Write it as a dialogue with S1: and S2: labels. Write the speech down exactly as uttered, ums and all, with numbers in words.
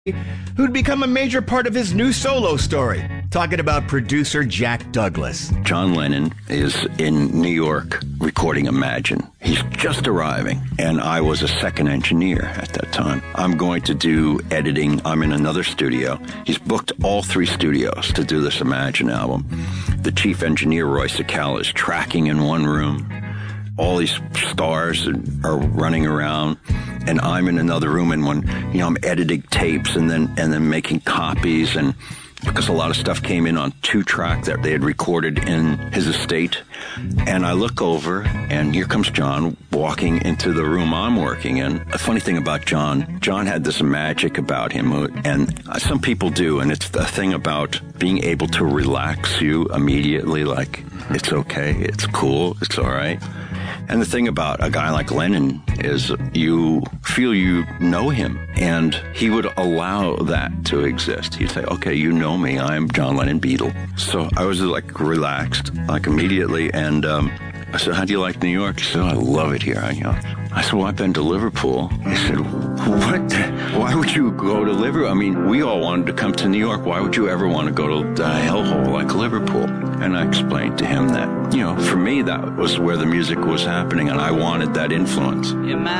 S1: who'd become a major part of his new solo story. Talking about producer Jack Douglas.
S2: John Lennon is in New York recording Imagine. He's just arriving, and I was a second engineer at that time. I'm going to do editing. I'm in another studio. He's booked all three studios to do this Imagine album. The chief engineer, Roy Sakala, is tracking in one room. All these stars are running around, and I'm in another room, and when, you know, I'm editing tapes and then and then making copies, and because a lot of stuff came in on two track that they had recorded in his estate. And I look over, and here comes John walking into the room I'm working in. A funny thing about John, John had this magic about him, and some people do, and it's the thing about being able to relax you immediately, like, it's okay, it's cool, it's all right. And the thing about a guy like Lennon is you feel you know him, and he would allow that to exist. He'd say, okay, you know me, I'm John Lennon Beatle. So I was like relaxed, like immediately, and um, I said, how do you like New York? He said, oh, I love it here. I, you know, I said, well, I've been to Liverpool. He said, what? Why would you go to Liverpool? I mean, we all wanted to come to New York. Why would you ever want to go to a hellhole like Liverpool? And I explained to him that, you know, for me, that was where the music was happening, and I wanted that influence.